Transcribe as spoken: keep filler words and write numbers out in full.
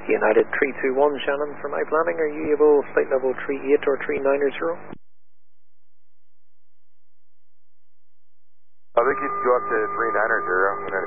United three two one, Shannon, for my planning. Are you able flight level three eight or three nine zero? I think you can go up to three nine zero, and